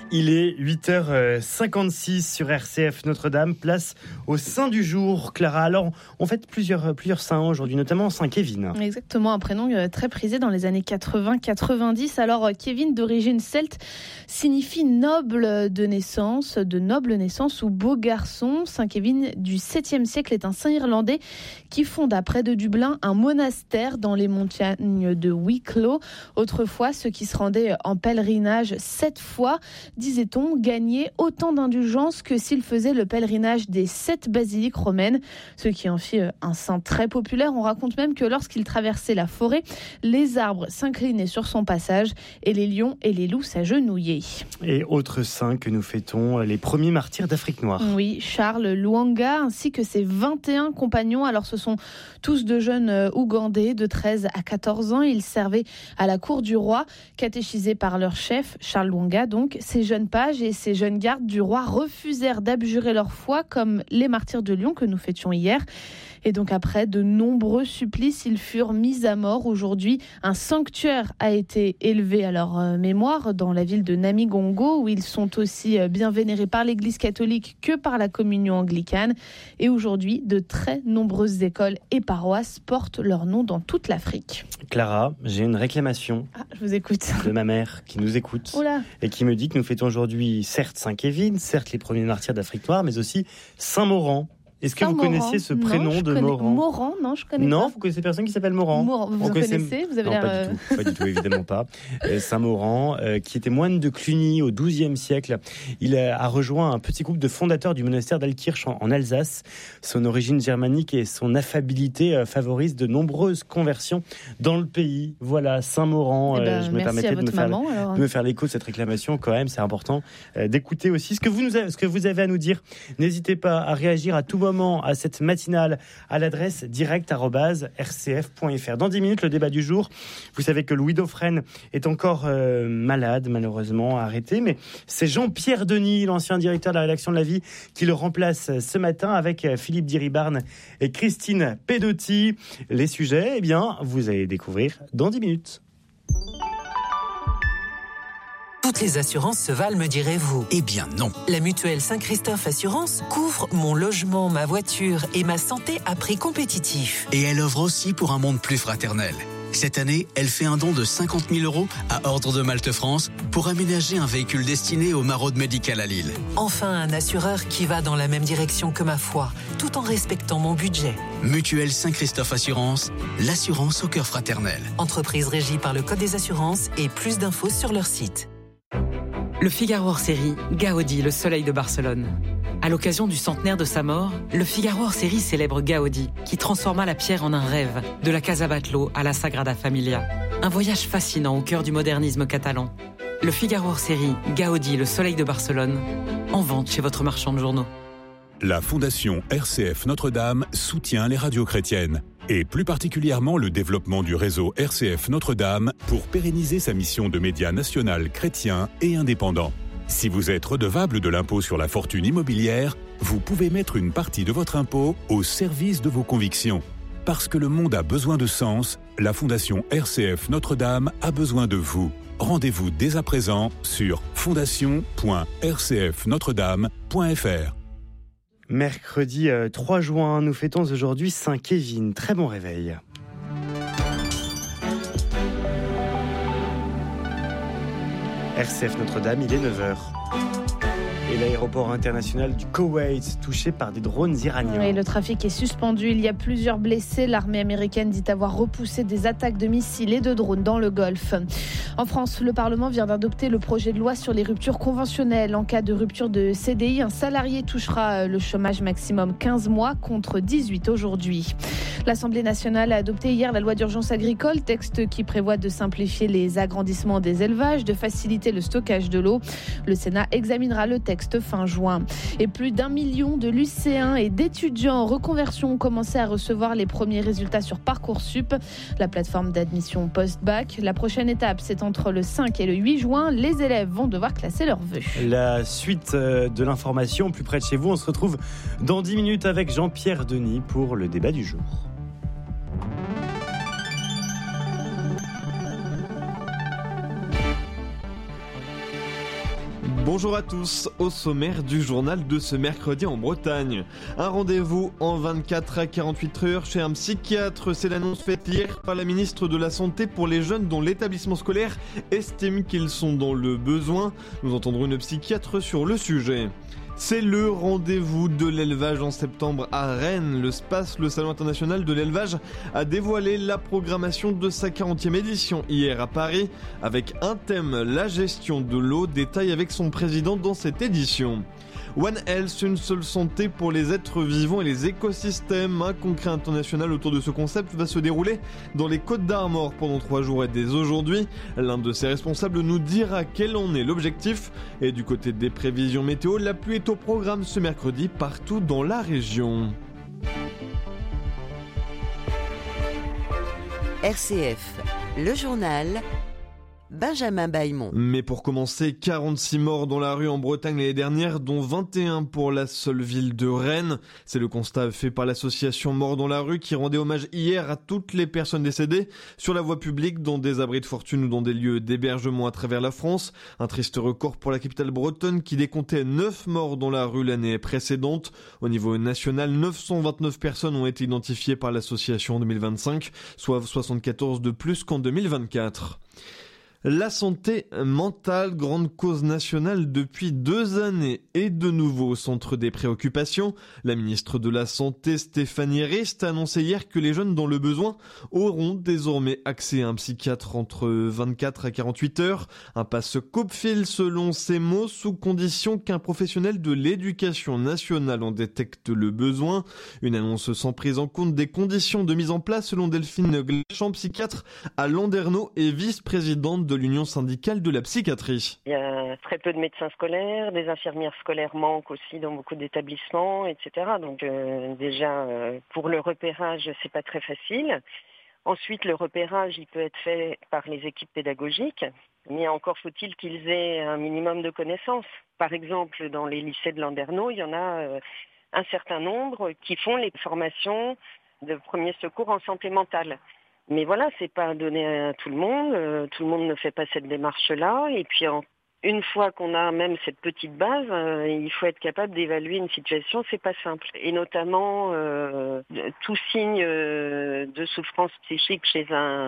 Il est 8h56 sur RCF Notre-Dame, place au Saint du jour. Clara, alors on fête plusieurs saints aujourd'hui, notamment Saint Kevin. Exactement, un prénom très prisé dans les années 80-90. Alors Kevin, d'origine celte, signifie noble de noble naissance ou beau garçon. Saint Kevin du 7e siècle est un saint irlandais qui fonda près de Dublin un monastère dans les montagnes de Wicklow. Autrefois, ceux qui se rendaient en pèlerinage 7 fois, disait-on, gagnaient autant d'indulgence que s'ils faisaient le pèlerinage des 7 basiliques romaines, ce qui en fit un saint très populaire. On raconte même que lorsqu'il traversait la forêt, les arbres s'inclinaient sur son passage et les lions et les loups s'agenouillaient. Et autre saint que nous fêtons, les premiers martyrs d'Afrique noire. Oui, Charles Lwanga ainsi que ses 21 compagnons. Alors ce sont tous de jeunes Ougandais de 13 à 14 ans. Ils servaient à la cour du roi, catéchisés par leur chef, Charles Lwanga donc. Ces jeunes pages et ces jeunes gardes du roi refusèrent d'abjurer leur foi comme les martyrs de Lyon que nous fêtions hier. Et donc après de nombreux supplices, ils furent mis à mort. Aujourd'hui, un sanctuaire a été élevé à leur mémoire dans la ville de Namigongo, où ils sont aussi bien vénérés par l'Église catholique que par la communion anglicane. Et aujourd'hui, de très nombreuses écoles et paroisses portent leur nom dans toute l'Afrique. Clara, j'ai une réclamation. Je vous écoute. De ma mère qui nous écoute. Oula. Et qui me dit que nous fêtons aujourd'hui, certes Saint Kevin, certes les premiers martyrs d'Afrique noire, mais aussi Saint Morand. Est-ce que vous connaissiez ce prénom de Morand ? Morand, non, je connais pas. Non, vous connaissez personne qui s'appelle Morand ? Vous en connaissez ? Vous avez l'air... Pas du tout, évidemment pas. Saint Morand, qui était moine de Cluny au XIIe siècle. Il a rejoint un petit groupe de fondateurs du monastère d'Altkirch en Alsace. Son origine germanique et son affabilité favorisent de nombreuses conversions dans le pays. Voilà, Saint Morand. Je me permettais de me faire l'écho de cette réclamation quand même. C'est important d'écouter aussi ce que vous avez à nous dire. N'hésitez pas à réagir à tout moment à cette matinale à l'adresse direct@rcf.fr. Dans 10 minutes, le débat du jour. Vous savez que Louis Dauphren est encore malade, malheureusement, arrêté. Mais c'est Jean-Pierre Denis, l'ancien directeur de la rédaction de La Vie, qui le remplace ce matin avec Philippe Diribarne et Christine Pedotti. Les sujets, vous allez découvrir dans 10 minutes. Toutes les assurances se valent, me direz-vous. Eh bien non. La mutuelle Saint-Christophe Assurance couvre mon logement, ma voiture et ma santé à prix compétitif. Et elle offre aussi pour un monde plus fraternel. Cette année, elle fait un don de 50 000 € à Ordre de Malte France pour aménager un véhicule destiné au maraude médical à Lille. Enfin, un assureur qui va dans la même direction que ma foi, tout en respectant mon budget. Mutuelle Saint-Christophe Assurance, l'assurance au cœur fraternel. Entreprise régie par le Code des assurances et plus d'infos sur leur site. Le Figaro hors série, Gaudi, le soleil de Barcelone. À l'occasion du centenaire de sa mort, le Figaro hors série célèbre Gaudi, qui transforma la pierre en un rêve, de la Casa Batlló à la Sagrada Familia. Un voyage fascinant au cœur du modernisme catalan. Le Figaro hors série, Gaudi, le soleil de Barcelone, en vente chez votre marchand de journaux. La Fondation RCF Notre-Dame soutient les radios chrétiennes, et plus particulièrement le développement du réseau RCF Notre-Dame pour pérenniser sa mission de média national chrétien et indépendant. Si vous êtes redevable de l'impôt sur la fortune immobilière, vous pouvez mettre une partie de votre impôt au service de vos convictions. Parce que le monde a besoin de sens, la Fondation RCF Notre-Dame a besoin de vous. Rendez-vous dès à présent sur fondation.rcfnotredame.fr. Mercredi 3 juin, nous fêtons aujourd'hui Saint Kevin. Très bon réveil. RCF Notre-Dame, il est 9h. Et l'aéroport international du Koweït touché par des drones iraniens. Oui, le trafic est suspendu. Il y a plusieurs blessés. L'armée américaine dit avoir repoussé des attaques de missiles et de drones dans le Golfe. En France, le Parlement vient d'adopter le projet de loi sur les ruptures conventionnelles. En cas de rupture de CDI, un salarié touchera le chômage maximum 15 mois contre 18 aujourd'hui. L'Assemblée nationale a adopté hier la loi d'urgence agricole, texte qui prévoit de simplifier les agrandissements des élevages, de faciliter le stockage de l'eau. Le Sénat examinera le texte fin juin. Et plus d'1 million de lycéens et d'étudiants en reconversion ont commencé à recevoir les premiers résultats sur Parcoursup, la plateforme d'admission post-bac. La prochaine étape, c'est entre le 5 et le 8 juin. Les élèves vont devoir classer leurs vœux. La suite de l'information plus près de chez vous, on se retrouve dans 10 minutes avec Jean-Pierre Denis pour le débat du jour. Bonjour à tous, au sommaire du journal de ce mercredi en Bretagne. Un rendez-vous en 24 à 48 heures chez un psychiatre, c'est l'annonce faite hier par la ministre de la Santé pour les jeunes dont l'établissement scolaire estime qu'ils sont dans le besoin. Nous entendrons une psychiatre sur le sujet. C'est le rendez-vous de l'élevage en septembre à Rennes. Le SPACE, le Salon international de l'élevage, a dévoilé la programmation de sa 40e édition hier à Paris avec un thème, la gestion de l'eau. Détail avec son président dans cette édition. One Health, une seule santé pour les êtres vivants et les écosystèmes. Un congrès international autour de ce concept va se dérouler dans les Côtes d'Armor pendant 3 jours et dès aujourd'hui. L'un de ses responsables nous dira quel en est l'objectif. Et du côté des prévisions météo, la pluie est au programme ce mercredi partout dans la région. RCF, le journal, Benjamin Bailmont. Mais pour commencer, 46 morts dans la rue en Bretagne l'année dernière, dont 21 pour la seule ville de Rennes. C'est le constat fait par l'association Morts dans la rue qui rendait hommage hier à toutes les personnes décédées sur la voie publique, dans des abris de fortune ou dans des lieux d'hébergement à travers la France. Un triste record pour la capitale bretonne qui décomptait 9 morts dans la rue l'année précédente. Au niveau national, 929 personnes ont été identifiées par l'association en 2025, soit 74 de plus qu'en 2024. La santé mentale, grande cause nationale depuis 2 années, et de nouveau au centre des préoccupations. La ministre de la Santé, Stéphanie Rist, a annoncé hier que les jeunes dans le besoin auront désormais accès à un psychiatre entre 24 à 48 heures. Un passe coupe-fil selon ses mots, sous condition qu'un professionnel de l'éducation nationale en détecte le besoin. Une annonce sans prise en compte des conditions de mise en place selon Delphine Gléchamp, psychiatre à Landerneau et vice-présidente de l'Union syndicale de la psychiatrie. Il y a très peu de médecins scolaires, des infirmières scolaires manquent aussi dans beaucoup d'établissements, etc. Donc déjà, pour le repérage, c'est pas très facile. Ensuite, le repérage, il peut être fait par les équipes pédagogiques, mais encore faut-il qu'ils aient un minimum de connaissances. Par exemple, dans les lycées de Landerneau, il y en a un certain nombre qui font les formations de premier secours en santé mentale. Mais voilà, c'est pas donné à tout le monde ne fait pas cette démarche-là. Et puis une fois qu'on a même cette petite base, il faut être capable d'évaluer une situation, c'est pas simple. Et notamment, tout signe de souffrance psychique chez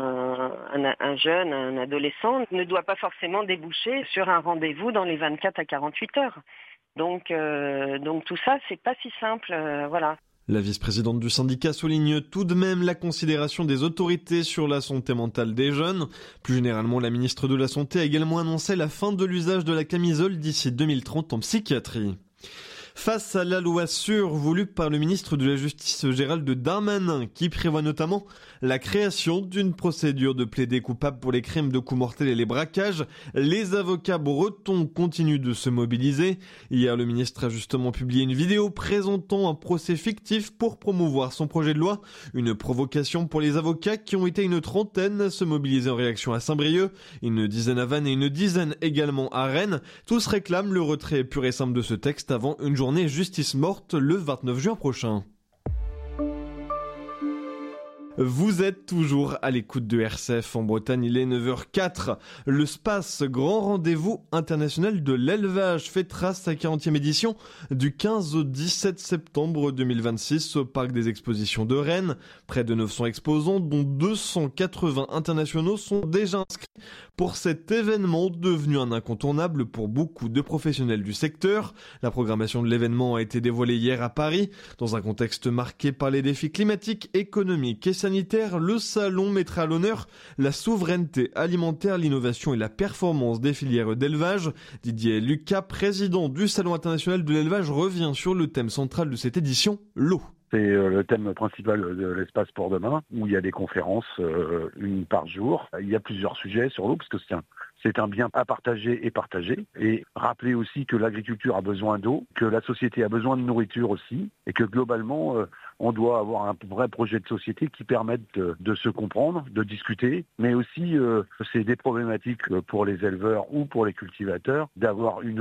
un jeune, un adolescent, ne doit pas forcément déboucher sur un rendez-vous dans les 24 à 48 heures. Donc tout ça, c'est pas si simple, voilà. La vice-présidente du syndicat souligne tout de même la considération des autorités sur la santé mentale des jeunes. Plus généralement, la ministre de la Santé a également annoncé la fin de l'usage de la camisole d'ici 2030 en psychiatrie. Face à la loi sûre voulue par le ministre de la Justice Gérald Darmanin, qui prévoit notamment la création d'une procédure de plaidé coupable pour les crimes de coups mortels et les braquages, les avocats bretons continuent de se mobiliser. Hier, le ministre a justement publié une vidéo présentant un procès fictif pour promouvoir son projet de loi. Une provocation pour les avocats qui ont été une trentaine à se mobiliser en réaction à Saint-Brieuc, une dizaine à Vannes et une dizaine également à Rennes. Tous réclament le retrait pur et simple de ce texte avant une journée justice morte le 29 juin prochain. Vous êtes toujours à l'écoute de RCF en Bretagne, il est 9h04. Le SPACE, grand rendez-vous international de l'élevage, fêtera sa 40e édition du 15 au 17 septembre 2026 au Parc des Expositions de Rennes. Près de 900 exposants, dont 280 internationaux, sont déjà inscrits pour cet événement devenu un incontournable pour beaucoup de professionnels du secteur. La programmation de l'événement a été dévoilée hier à Paris. Dans un contexte marqué par les défis climatiques, économiques et sanitaires, le salon mettra à l'honneur la souveraineté alimentaire, l'innovation et la performance des filières d'élevage. Didier Lucas, président du Salon international de l'élevage, revient sur le thème central de cette édition, l'eau. C'est le thème principal de l'espace pour demain, où il y a des conférences, une par jour. Il y a plusieurs sujets sur l'eau, parce que c'est un bien à partager et partager. Et rappeler aussi que l'agriculture a besoin d'eau, que la société a besoin de nourriture aussi, et que globalement, on doit avoir un vrai projet de société qui permette de se comprendre, de discuter, mais aussi c'est des problématiques pour les éleveurs ou pour les cultivateurs d'avoir une eau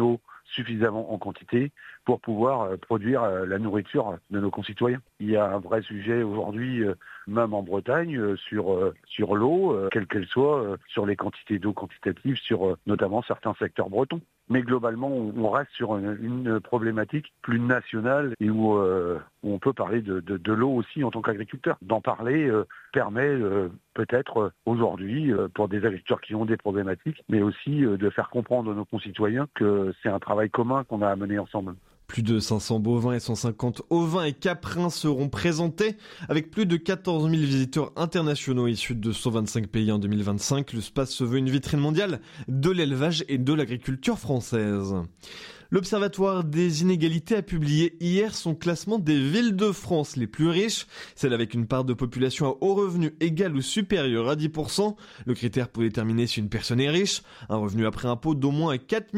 suffisamment en quantité pour pouvoir produire la nourriture de nos concitoyens. Il y a un vrai sujet aujourd'hui, même en Bretagne, sur l'eau, quelle qu'elle soit, sur les quantités d'eau quantitatives, sur notamment certains secteurs bretons. Mais globalement, on reste sur une problématique plus nationale et où on peut parler de l'eau aussi en tant qu'agriculteur. D'en parler permet peut-être aujourd'hui, pour des agriculteurs qui ont des problématiques, mais aussi de faire comprendre à nos concitoyens que c'est un travail commun qu'on a à mener ensemble. Plus de 500 bovins et 150 ovins et caprins seront présentés. Avec plus de 14 000 visiteurs internationaux issus de 125 pays en 2025, le SPACE se veut une vitrine mondiale de l'élevage et de l'agriculture française. L'Observatoire des inégalités a publié hier son classement des villes de France les plus riches, celles avec une part de population à haut revenu égale ou supérieure à 10%. Le critère pour déterminer si une personne est riche, un revenu après impôt d'au moins 4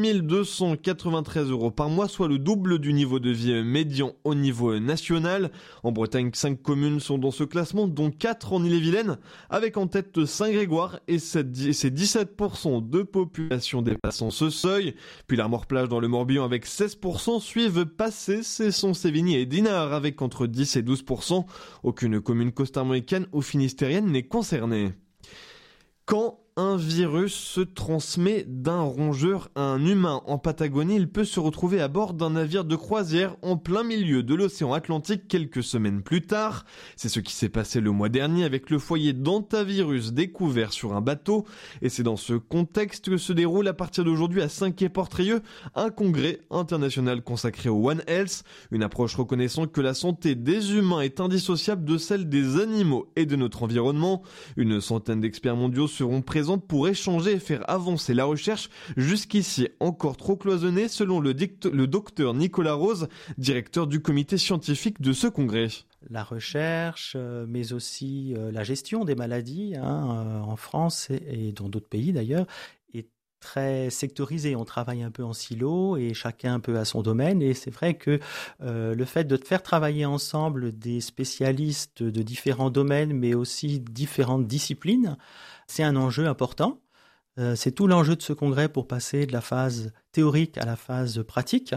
293 € par mois, soit le double du niveau de vie médian au niveau national. En Bretagne, 5 communes sont dans ce classement, dont 4 en Ille-et-Vilaine, avec en tête Saint-Grégoire et ses 17% de population dépassant ce seuil. Puis l'Armor-Plage dans le Morbihan avec 16%, suivent Passé, Cesson, Sévigny et Dinard avec entre 10 et 12%. Aucune commune costarmoricaine ou finistérienne n'est concernée. Quand un virus se transmet d'un rongeur à un humain en Patagonie, il peut se retrouver à bord d'un navire de croisière en plein milieu de l'océan Atlantique quelques semaines plus tard. C'est ce qui s'est passé le mois dernier avec le foyer d'hantavirus découvert sur un bateau. Et c'est dans ce contexte que se déroule à partir d'aujourd'hui à Saint-Quay-Portrieux un congrès international consacré au One Health, une approche reconnaissant que la santé des humains est indissociable de celle des animaux et de notre environnement. Une centaine d'experts mondiaux seront présents pour échanger et faire avancer la recherche, jusqu'ici encore trop cloisonnée, selon le docteur Nicolas Rose, directeur du comité scientifique de ce congrès. La recherche, mais aussi la gestion des maladies en France et dans d'autres pays d'ailleurs, est très sectorisée. On travaille un peu en silo et chacun un peu à son domaine. Et c'est vrai que le fait de faire travailler ensemble des spécialistes de différents domaines, mais aussi différentes disciplines, c'est un enjeu important. C'est tout l'enjeu de ce congrès pour passer de la phase théorique à la phase pratique.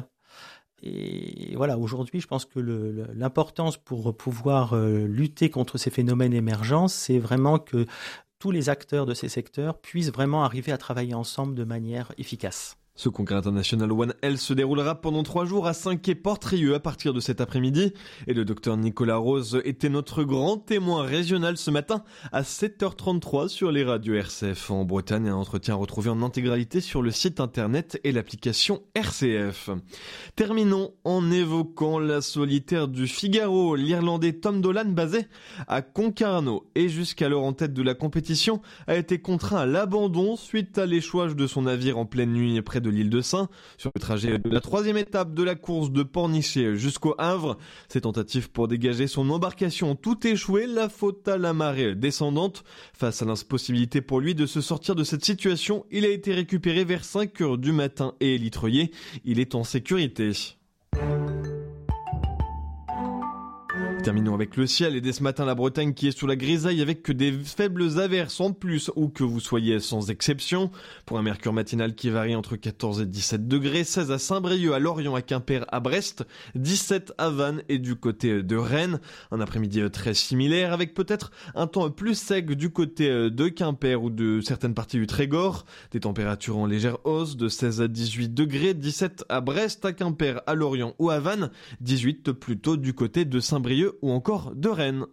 Et voilà, aujourd'hui, je pense que l'importance pour pouvoir lutter contre ces phénomènes émergents, c'est vraiment que tous les acteurs de ces secteurs puissent vraiment arriver à travailler ensemble de manière efficace. Ce congrès international One Health se déroulera pendant 3 jours à Saint-Quay-Portrieux à partir de cet après-midi. Et le docteur Nicolas Rose était notre grand témoin régional ce matin à 7h33 sur les radios RCF en Bretagne. Un entretien retrouvé en intégralité sur le site internet et l'application RCF. Terminons en évoquant la solitaire du Figaro. L'Irlandais Tom Dolan, basé à Concarneau et jusqu'alors en tête de la compétition, a été contraint à l'abandon suite à l'échouage de son navire en pleine nuit près de l'île de Sein, sur le trajet de la 3e étape de la course de Pornichet jusqu'au Havre. Ces tentatives pour dégager son embarcation ont tout échoué, la faute à la marée descendante. Face à l'impossibilité pour lui de se sortir de cette situation, il a été récupéré vers 5h du matin et élitreillé. Il est en sécurité. Terminons avec le ciel et dès ce matin la Bretagne qui est sous la grisaille avec que des faibles averses en plus ou que vous soyez sans exception. Pour un mercure matinal qui varie entre 14 et 17 degrés, 16 à Saint-Brieuc, à Lorient, à Quimper, à Brest, 17 à Vannes et du côté de Rennes. Un après-midi très similaire avec peut-être un temps plus sec du côté de Quimper ou de certaines parties du Trégor. Des températures en légère hausse de 16 à 18 degrés, 17 à Brest, à Quimper, à Lorient ou à Vannes, 18 plutôt du côté de Saint-Brieuc ou encore de Rennes.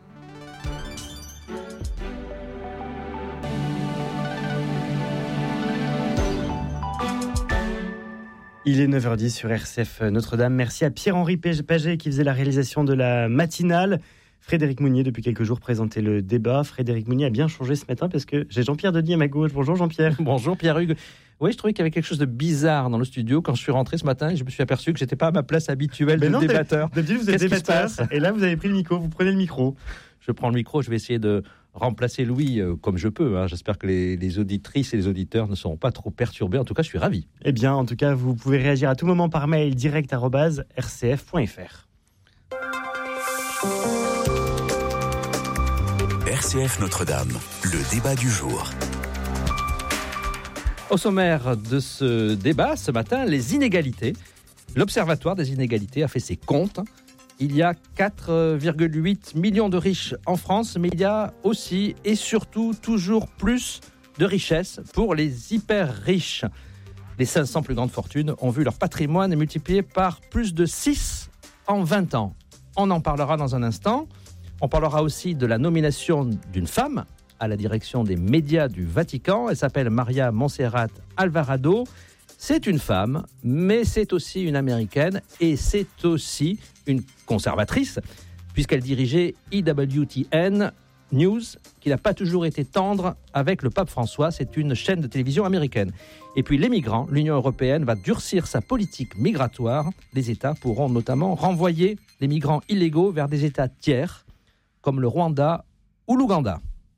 Il est 9h10 sur RCF Notre-Dame. Merci à Pierre-Henri Paget qui faisait la réalisation de la matinale. Frédéric Mounier, depuis quelques jours, présentait le débat. Frédéric Mounier a bien changé ce matin parce que j'ai Jean-Pierre Denis à ma gauche. Bonjour Jean-Pierre. Bonjour Pierre-Hugues. Oui, je trouvais qu'il y avait quelque chose de bizarre dans le studio quand je suis rentré ce matin et je me suis aperçu que j'étais pas à ma place habituelle de débatteur. D'habitude, vous êtes débatteur et là, vous avez pris le micro, vous prenez le micro. Je prends le micro, je vais essayer de remplacer Louis comme je peux. J'espère que les auditrices et les auditeurs ne seront pas trop perturbés. En tout cas, je suis ravi. Eh bien, en tout cas, vous pouvez réagir à tout moment par mail direct@rcf.fr. RCF Notre-Dame, le débat du jour. Au sommaire de ce débat, ce matin, les inégalités. L'Observatoire des inégalités a fait ses comptes. Il y a 4,8 millions de riches en France, mais il y a aussi et surtout toujours plus de richesses pour les hyper riches. Les 500 plus grandes fortunes ont vu leur patrimoine multiplié par plus de 6 en 20 ans. On en parlera dans un instant. On parlera aussi de la nomination d'une femme à la direction des médias du Vatican. Elle s'appelle Maria Montserrat Alvarado. C'est une femme, mais c'est aussi une Américaine et c'est aussi une conservatrice, puisqu'elle dirigeait EWTN News, qui n'a pas toujours été tendre avec le pape François. C'est une chaîne de télévision américaine. Et puis les migrants, l'Union européenne va durcir sa politique migratoire. Les États pourront notamment renvoyer les migrants illégaux vers des États tiers, comme le Rwanda ou l'Ouganda.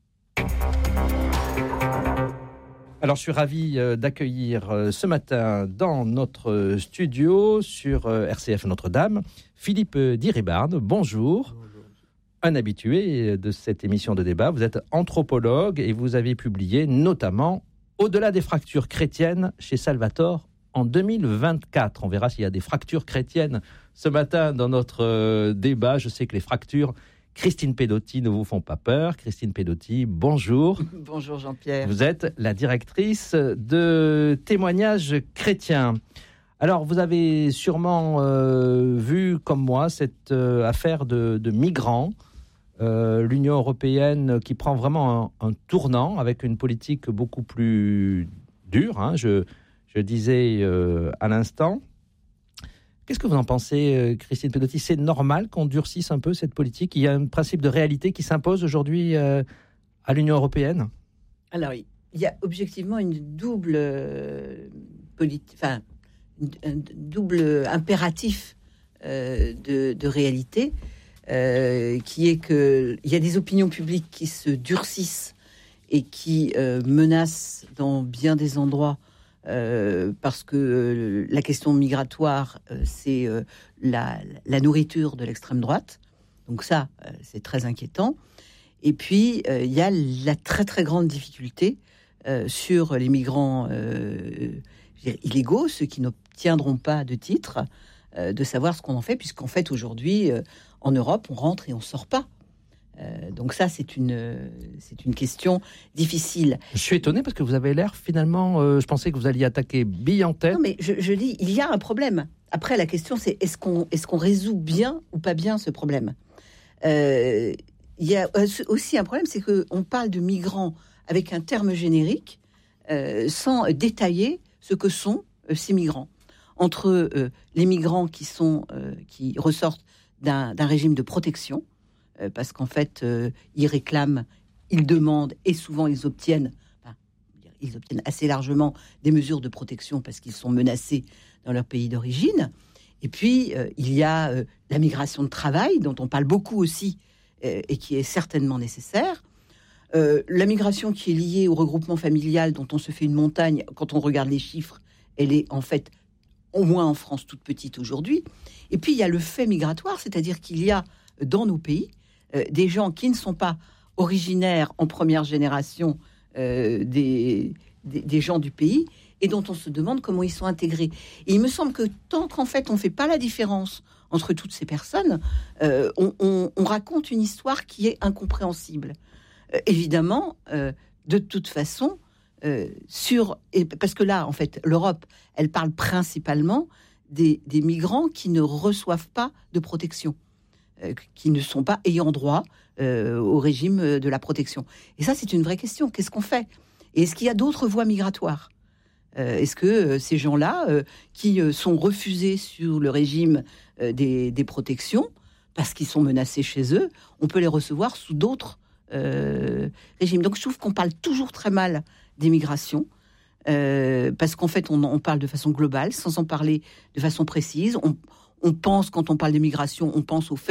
Alors, je suis ravi d'accueillir ce matin dans notre studio sur RCF Notre-Dame, Philippe Diribarne. Bonjour. Un habitué de cette émission de débat. Vous êtes anthropologue et vous avez publié notamment Au-delà des fractures chrétiennes chez Salvatore en 2024. On verra s'il y a des fractures chrétiennes ce matin dans notre débat. Je sais que les fractures Christine Pedotti ne vous font pas peur. Christine Pedotti, bonjour. Bonjour Jean-Pierre. Vous êtes la directrice de Témoignages chrétiens. Alors, vous avez sûrement vu, comme moi, cette affaire de migrants. L'Union européenne qui prend vraiment un tournant avec une politique beaucoup plus dure, hein, je disais à l'instant. Qu'est-ce que vous en pensez, Christine Pedotti ? C'est normal qu'on durcisse un peu cette politique ? Il y a un principe de réalité qui s'impose aujourd'hui à l'Union européenne ? Alors, il y a objectivement une double un double impératif de réalité, qui est qu'il y a des opinions publiques qui se durcissent et qui menacent dans bien des endroits. Parce que la question migratoire, c'est la nourriture de l'extrême droite. Donc ça, c'est très inquiétant. Et puis, il y a la très très grande difficulté sur les migrants illégaux, ceux qui n'obtiendront pas de titre, de savoir ce qu'on en fait, puisqu'en fait, aujourd'hui, en Europe, on rentre et on ne sort pas. Donc ça, c'est une question difficile. Je suis étonné parce que vous avez l'air finalement... je pensais que vous alliez attaquer bille en tête. Non, mais je dis, il y a un problème. Après, la question, c'est est-ce qu'on résout bien ou pas bien ce problème ? Il y a aussi un problème, c'est qu'on parle de migrants avec un terme générique, sans détailler ce que sont ces migrants. Entre les migrants qui ressortent d'un régime de protection, parce qu'en fait, ils réclament, ils demandent, et souvent ils obtiennent assez largement des mesures de protection parce qu'ils sont menacés dans leur pays d'origine. Et puis, il y a la migration de travail, dont on parle beaucoup aussi, et qui est certainement nécessaire. La migration qui est liée au regroupement familial, dont on se fait une montagne, quand on regarde les chiffres, elle est en fait, au moins en France, toute petite aujourd'hui. Et puis, il y a le fait migratoire, c'est-à-dire qu'il y a dans nos pays des gens qui ne sont pas originaires en première génération des gens du pays et dont on se demande comment ils sont intégrés. Et il me semble que tant qu'en fait on ne fait pas la différence entre toutes ces personnes, on raconte une histoire qui est incompréhensible. Évidemment, de toute façon, parce que là, en fait, l'Europe, elle parle principalement des migrants qui ne reçoivent pas de protection, qui ne sont pas ayant droit au régime de la protection. Et ça, c'est une vraie question. Qu'est-ce qu'on fait ? Et est-ce qu'il y a d'autres voies migratoires ? Est-ce que ces gens-là, qui sont refusés sur le régime des protections, parce qu'ils sont menacés chez eux, on peut les recevoir sous d'autres régimes ? Donc je trouve qu'on parle toujours très mal des migrations, parce qu'en fait, on parle de façon globale, sans en parler de façon précise. On pense, quand on parle des migrations, on pense au fait